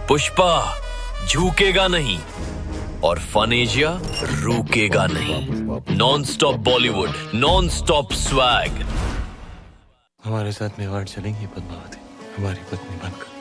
पुष्पा झुकेगा नहीं और फनेजिया रुकेगा नहीं। Non stop Bollywood, non stop swag. हमारे साथ मेवाड़ चलेंगी पद्मावती, हमारी पत्नी बनकर।